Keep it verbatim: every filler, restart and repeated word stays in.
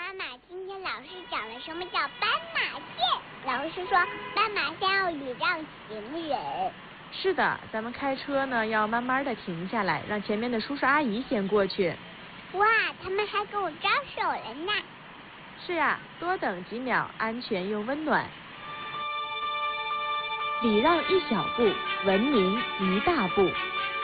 妈妈，今天老师讲了什么叫斑马线。老师说斑马线要礼让行人。 是的，咱们开车呢要慢慢的停下来，让前面的叔叔阿姨先过去。 哇，他们还跟我招手了呢。 是呀，多等几秒，安全又温暖。礼让一小步，文明一大步。